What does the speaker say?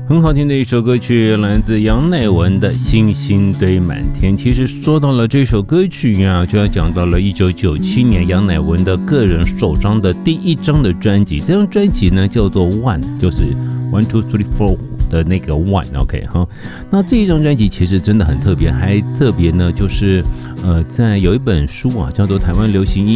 很好听的一首歌曲，来自杨乃文的《星星堆满天》。其实说到了这首歌曲啊，就要讲到了1997年杨乃文的个人首张的第一张的专辑。这张专辑呢叫做 One， 就是 One Two Three Four 的那个 One，OK 哈。那这一张专辑其实真的很特别，还特别呢，就是在有一本书啊，叫做《台湾流行音